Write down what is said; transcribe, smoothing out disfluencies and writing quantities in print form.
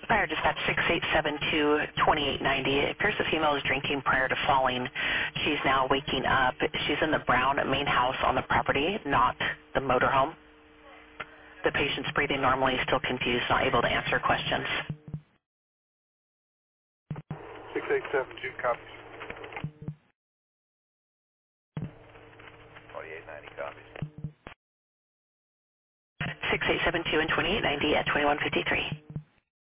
Fire dispatch 6872-2890. It appears the female is drinking prior to falling. She's now waking up. She's in the brown main house on the property, not the motorhome. The patient's breathing normally, still confused, not able to answer questions. 6872 copies. 2890 copies. 6872 and 2890 at 2153.